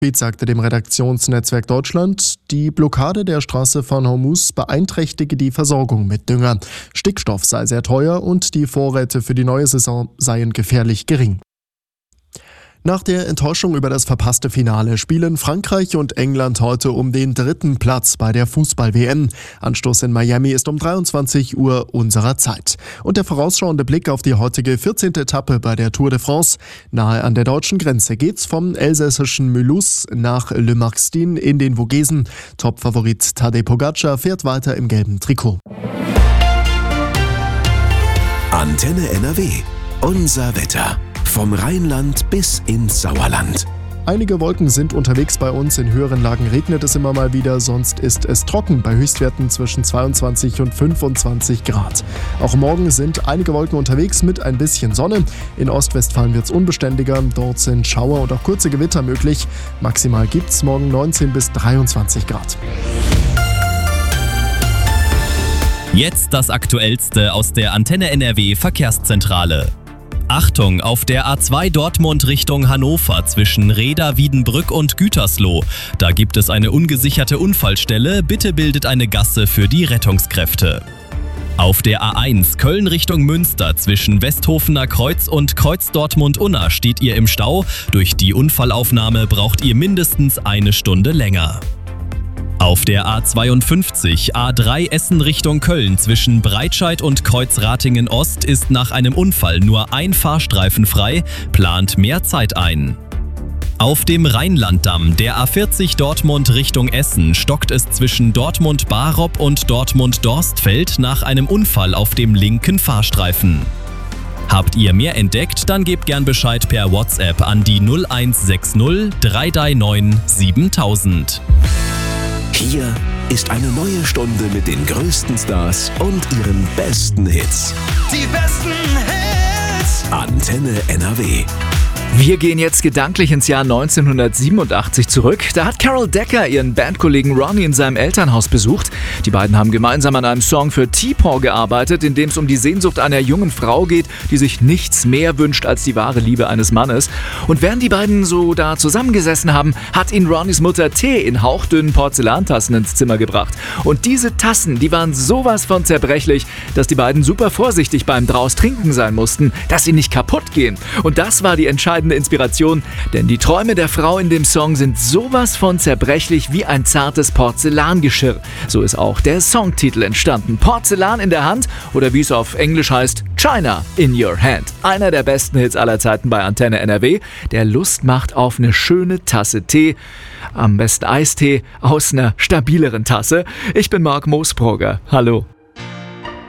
Fried sagte dem Redaktionsnetzwerk Deutschland, die Blockade der Straße von Hormuz beeinträchtige die Versorgung mit Dünger. Stickstoff sei sehr teuer und die Vorräte für die neue Saison seien gefährlich gering. Nach der Enttäuschung über das verpasste Finale spielen Frankreich und England heute um den 3. Platz bei der Fußball-WM. Anstoß in Miami ist um 23 Uhr unserer Zeit. Und der vorausschauende Blick auf die heutige 14. Etappe bei der Tour de France. Nahe an der deutschen Grenze geht's vom elsässischen Mulhouse nach Le Marxtin in den Vogesen. Topfavorit Tadej Pogacar fährt weiter im gelben Trikot. Antenne NRW. Unser Wetter. Vom Rheinland bis ins Sauerland. Einige Wolken sind unterwegs bei uns, in höheren Lagen regnet es immer mal wieder, sonst ist es trocken bei Höchstwerten zwischen 22 und 25 Grad. Auch morgen sind einige Wolken unterwegs mit ein bisschen Sonne. In Ostwestfalen wird es unbeständiger, dort sind Schauer und auch kurze Gewitter möglich. Maximal gibt es morgen 19 bis 23 Grad. Jetzt das Aktuellste aus der Antenne NRW Verkehrszentrale. Achtung, auf der A2 Dortmund Richtung Hannover zwischen Reda, Wiedenbrück und Gütersloh. Da gibt es eine ungesicherte Unfallstelle. Bitte bildet eine Gasse für die Rettungskräfte. Auf der A1 Köln Richtung Münster zwischen Westhofener Kreuz und Kreuz Dortmund-Unna steht ihr im Stau. Durch die Unfallaufnahme braucht ihr mindestens eine Stunde länger. Auf der A52 A3 Essen Richtung Köln zwischen Breitscheid und Kreuzratingen Ost ist nach einem Unfall nur ein Fahrstreifen frei, plant mehr Zeit ein. Auf dem Rheinlanddamm der A40 Dortmund Richtung Essen stockt es zwischen Dortmund-Barop und Dortmund-Dorstfeld nach einem Unfall auf dem linken Fahrstreifen. Habt ihr mehr entdeckt, dann gebt gern Bescheid per WhatsApp an die 0160 339 7000. Hier ist eine neue Stunde mit den größten Stars und ihren besten Hits. Die besten Hits. Antenne NRW. Wir gehen jetzt gedanklich ins Jahr 1987 zurück. Da hat Carol Decker ihren Bandkollegen Ronnie in seinem Elternhaus besucht. Die beiden haben gemeinsam an einem Song für T-Paw gearbeitet, in dem es um die Sehnsucht einer jungen Frau geht, die sich nichts mehr wünscht als die wahre Liebe eines Mannes. Und während die beiden so da zusammengesessen haben, hat ihnen Ronnies Mutter Tee in hauchdünnen Porzellantassen ins Zimmer gebracht. Und diese Tassen, die waren sowas von zerbrechlich, dass die beiden super vorsichtig beim draus Trinken sein mussten, dass sie nicht kaputt gehen. Und das war die entscheidende Inspiration, denn die Träume der Frau in dem Song sind sowas von zerbrechlich wie ein zartes Porzellangeschirr. So ist auch der Songtitel entstanden. Porzellan in der Hand oder wie es auf Englisch heißt, China in your hand. Einer der besten Hits aller Zeiten bei Antenne NRW, der Lust macht auf eine schöne Tasse Tee. Am besten Eistee aus einer stabileren Tasse. Ich bin Marc Moosbrugger. Hallo.